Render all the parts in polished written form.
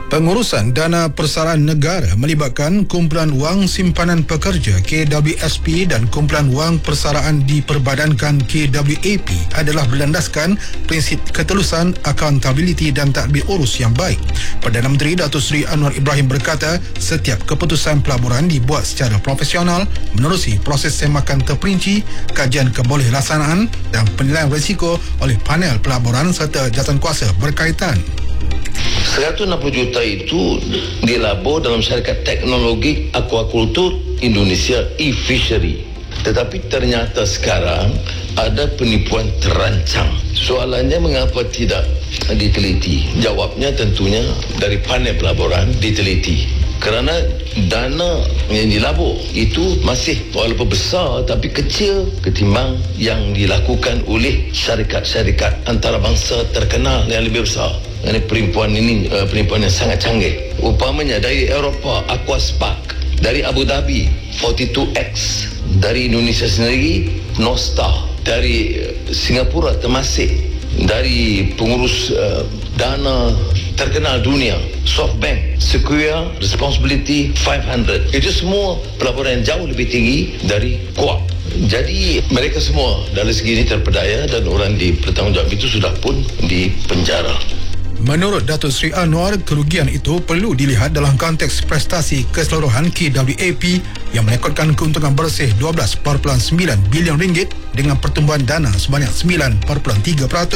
Pengurusan dana persaraan negara melibatkan Kumpulan Wang Simpanan Pekerja KWSP dan Kumpulan Wang Persaraan diperbadankan KWAP adalah berlandaskan prinsip ketelusan, accountability dan tadbir urus yang baik. Perdana Menteri Datuk Seri Anwar Ibrahim berkata, setiap keputusan pelaburan dibuat secara profesional menerusi proses semakan terperinci, kajian kebolehlassanaan dan penilaian risiko oleh panel pelaburan serta jawatankuasa berkaitan. 160 juta itu dilabur dalam syarikat teknologi aquakultur Indonesia e-fishery. Tetapi ternyata sekarang ada penipuan terancang. Soalannya mengapa tidak diteliti? Jawabnya tentunya dari panel pelaburan diteliti. Kerana dana yang dilabur itu masih walaupun besar tapi kecil ketimbang yang dilakukan oleh syarikat-syarikat antarabangsa terkenal yang lebih besar. Penipuan ini penipuan yang sangat canggih. Umpamanya dari Eropah Aquaspark, dari Abu Dhabi 42X, dari Indonesia sendiri Nostar, dari Singapura Temasek, dari pengurus dana terkenal dunia SoftBank, Sequoia Responsibility 500. Itu semua pelaburan yang jauh lebih tinggi dari KWAP. Jadi mereka semua dari segi ini terpedaya dan orang dipertanggungjawab itu sudah pun dipenjara. Menurut Datuk Seri Anwar, kerugian itu perlu dilihat dalam konteks prestasi keseluruhan KWAP yang merekodkan keuntungan bersih RM12.9 bilion dengan pertumbuhan dana sebanyak 9.3%.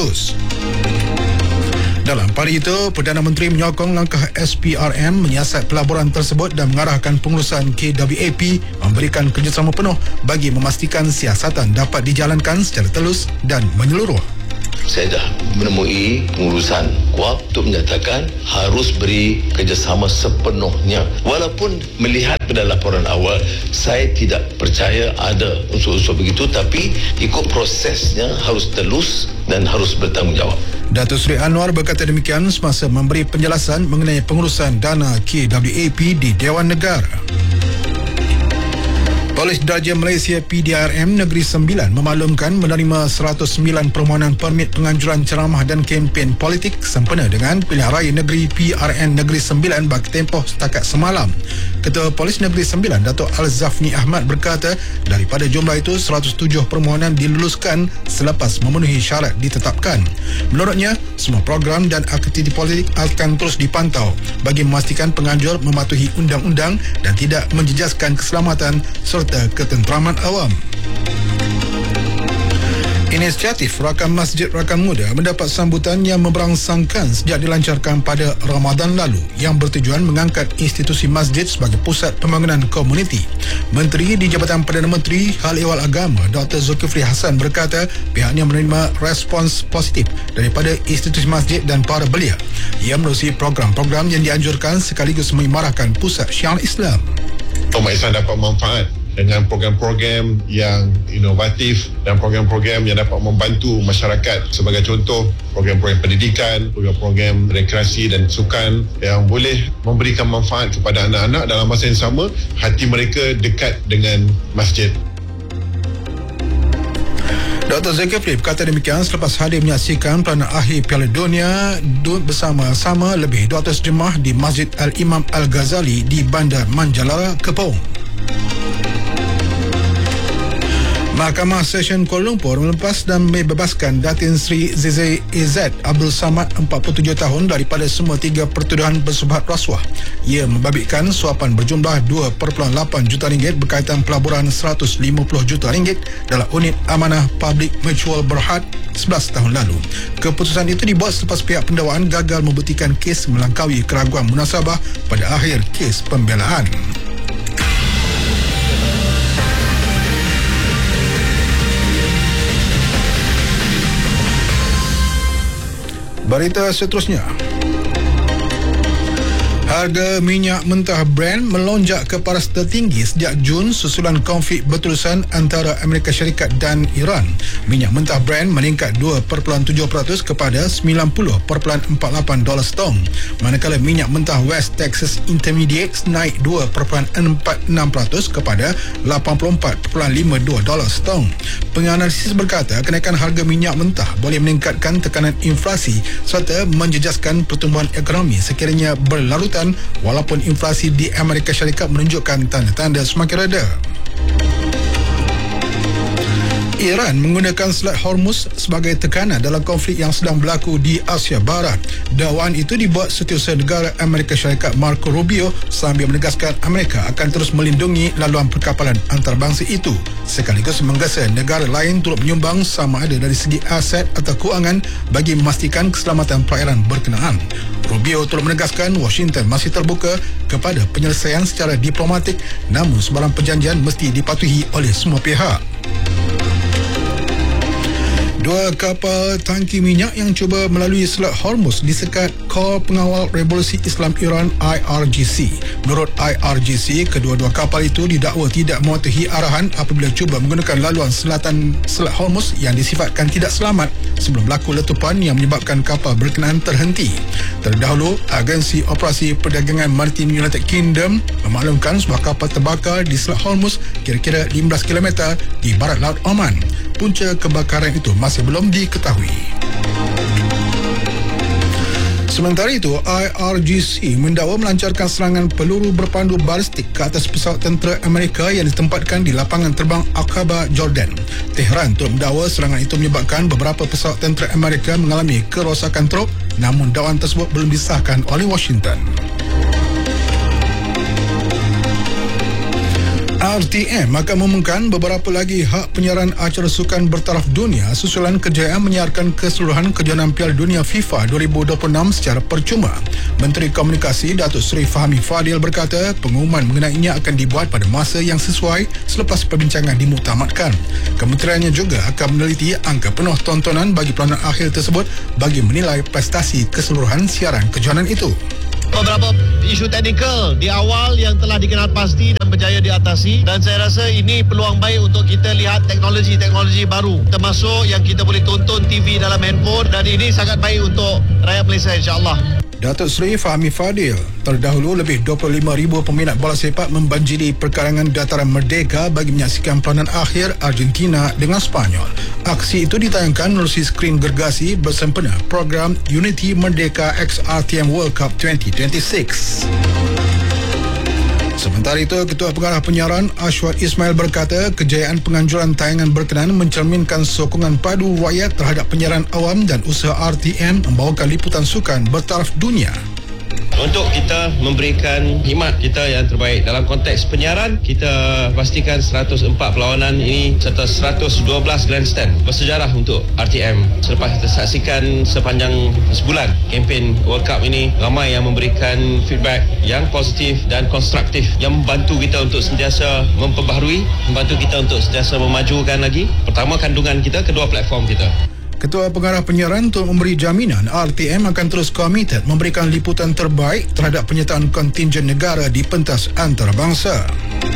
Dalam pada itu, Perdana Menteri menyokong langkah SPRM menyiasat pelaburan tersebut dan mengarahkan pengurusan KWAP memberikan kerjasama penuh bagi memastikan siasatan dapat dijalankan secara telus dan menyeluruh. Saya dah menemui pengurusan KWAP untuk menyatakan harus beri kerjasama sepenuhnya. Walaupun melihat pada laporan awal, saya tidak percaya ada unsur-unsur begitu, tapi ikut prosesnya harus telus dan harus bertanggungjawab. Datuk Seri Anwar berkata demikian semasa memberi penjelasan mengenai pengurusan dana KWAP di Dewan Negara. Polis Diraja Malaysia PDRM Negeri Sembilan memaklumkan menerima 109 permohonan permit penganjuran ceramah dan kempen politik sempena dengan pilihan raya negeri PRN Negeri Sembilan bagi tempoh setakat semalam. Ketua Polis Negeri Sembilan Datuk Al-Zafni Ahmad berkata, daripada jumlah itu 107 permohonan diluluskan selepas memenuhi syarat ditetapkan. Menurutnya, semua program dan aktiviti politik akan terus dipantau bagi memastikan penganjur mematuhi undang-undang dan tidak menjejaskan keselamatan serta ketenteraman awam. Inisiatif Rakan Masjid Rakan Muda mendapat sambutan yang memberangsangkan sejak dilancarkan pada Ramadan lalu yang bertujuan mengangkat institusi masjid sebagai pusat pembangunan komuniti. Menteri di Jabatan Perdana Menteri Hal Ehwal Agama Dr. Zulkifli Hasan berkata pihaknya menerima respons positif daripada institusi masjid dan para belia. Ia menerusi program-program yang dianjurkan sekaligus mengimarahkan pusat syiar Islam. Umat Islam dapat manfaat dengan program-program yang inovatif dan program-program yang dapat membantu masyarakat. Sebagai contoh, program-program pendidikan, program-program rekreasi dan sukan yang boleh memberikan manfaat kepada anak-anak. Dalam masa yang sama, hati mereka dekat dengan masjid. Dr. Zulkifli berkata demikian selepas hadir menyaksikan peranan akhir Piala Dunia bersama-sama lebih 200 jemaah di Masjid Al-Imam Al-Ghazali di Bandar Manjalara, Kepong. Mahkamah Session Kuala Lumpur melepas dan membebaskan Datin Sri Zizai AZ Abdul Samad 47 tahun daripada semua 3 pertuduhan bersubhat rasuah. Ia membabitkan suapan berjumlah 2.8 juta ringgit berkaitan pelaburan 150 juta ringgit dalam unit amanah Public Mutual Berhad 11 tahun lalu. Keputusan itu dibuat selepas pihak pendakwaan gagal membuktikan kes melangkaui keraguan munasabah pada akhir kes pembelaan. Berita seterusnya. Harga minyak mentah Brent melonjak ke paras tertinggi sejak Jun susulan konflik berterusan antara Amerika Syarikat dan Iran. Minyak mentah Brent meningkat 2.7% kepada $90.48 setong, manakala minyak mentah West Texas Intermediate naik 2.46% kepada $84.52 setong. Penganalisis berkata kenaikan harga minyak mentah boleh meningkatkan tekanan inflasi serta menjejaskan pertumbuhan ekonomi sekiranya berlarutan, walaupun inflasi di Amerika Syarikat menunjukkan tanda-tanda semakin reda. Iran menggunakan Selat Hormuz sebagai tekanan dalam konflik yang sedang berlaku di Asia Barat. Dakwaan itu dibuat Setiausaha Negara Amerika Syarikat Marco Rubio sambil menegaskan Amerika akan terus melindungi laluan perkapalan antarabangsa itu, sekaligus menggesa negara lain turut menyumbang sama ada dari segi aset atau kewangan bagi memastikan keselamatan perairan berkenaan. Rubio turut menegaskan Washington masih terbuka kepada penyelesaian secara diplomatik, namun sebarang perjanjian mesti dipatuhi oleh semua pihak. Dua kapal tangki minyak yang cuba melalui Selat Hormuz disekat Kor Pengawal Revolusi Islam Iran IRGC. Menurut IRGC, kedua-dua kapal itu didakwa tidak mematuhi arahan apabila cuba menggunakan laluan selatan Selat Hormuz yang disifatkan tidak selamat sebelum berlaku letupan yang menyebabkan kapal berkenaan terhenti. Terdahulu, Agensi Operasi Perdagangan Maritim United Kingdom memaklumkan sebuah kapal terbakar di Selat Hormuz kira-kira 15 km di barat Laut Oman. Punca kebakaran itu masih belum diketahui. Sementara itu, IRGC mendakwa melancarkan serangan peluru berpandu balistik ke atas pesawat tentera Amerika yang ditempatkan di lapangan terbang Aqaba, Jordan. Tehran turut mendakwa serangan itu menyebabkan beberapa pesawat tentera Amerika mengalami kerosakan teruk, namun dakwaan tersebut belum disahkan oleh Washington. RTM akan mengumumkan beberapa lagi hak penyiaran acara sukan bertaraf dunia susulan kejayaan menyiarkan keseluruhan kejohanan Piala Dunia FIFA 2026 secara percuma. Menteri Komunikasi Datuk Seri Fahmi Fadil berkata pengumuman mengenainya akan dibuat pada masa yang sesuai selepas perbincangan dimuktamadkan. Kementeriannya juga akan meneliti angka penuh tontonan bagi peranan akhir tersebut bagi menilai prestasi keseluruhan siaran kejohanan itu. Beberapa isu teknikal di awal yang telah dikenal pasti dan berjaya diatasi, dan saya rasa ini peluang baik untuk kita lihat teknologi-teknologi baru termasuk yang kita boleh tonton TV dalam handphone, dan ini sangat baik untuk rakyat Malaysia insya-Allah. Datuk Seri Fahmi Fadil, terdahulu lebih 25,000 peminat bola sepak membanjiri perkarangan Dataran Merdeka bagi menyaksikan peranan akhir Argentina dengan Spanyol. Aksi itu ditayangkan melalui skrin gergasi bersempena program Unity Merdeka X RTM World Cup 2026. Sementara itu, Ketua Pengarah Penyiaran Ashwat Ismail berkata kejayaan penganjuran tayangan berkenaan mencerminkan sokongan padu rakyat terhadap penyiaran awam dan usaha RTM membawakan liputan sukan bertaraf dunia. Untuk kita memberikan khidmat kita yang terbaik dalam konteks penyiaran, kita pastikan 104 perlawanan ini serta 112 grandstand bersejarah untuk RTM. Selepas kita saksikan sepanjang sebulan kempen World Cup ini, ramai yang memberikan feedback yang positif dan konstruktif yang membantu kita untuk sentiasa memperbaharui, membantu kita untuk sentiasa memajukan lagi pertama kandungan kita, kedua platform kita. Ketua Pengarah Penyiaran untuk memberi jaminan RTM akan terus komited memberikan liputan terbaik terhadap penyertaan kontingen negara di pentas antarabangsa.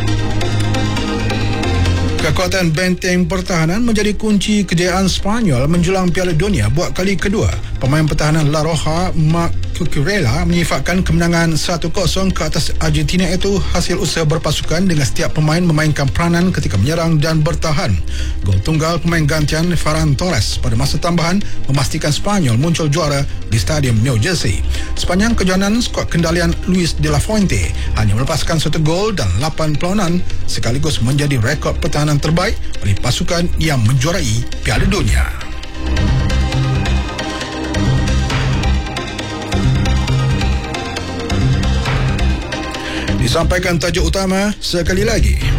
Kekuatan benteng pertahanan menjadi kunci kejayaan Spanyol menjulang Piala Dunia buat kali kedua. Pemain pertahanan La Roja, Marc Cucurella, menyifatkan kemenangan 1-0 ke atas Argentina itu hasil usaha berpasukan dengan setiap pemain memainkan peranan ketika menyerang dan bertahan. Gol tunggal pemain gantian Ferran Torres pada masa tambahan memastikan Spanyol muncul juara di Stadium New Jersey. Sepanjang kejohanan, skuad kendalian Luis de la Fuente hanya melepaskan 1 gol dan 8 perlawanan, sekaligus menjadi rekod pertahanan terbaik oleh pasukan yang menjuarai Piala Dunia. Disampaikan tajuk utama sekali lagi.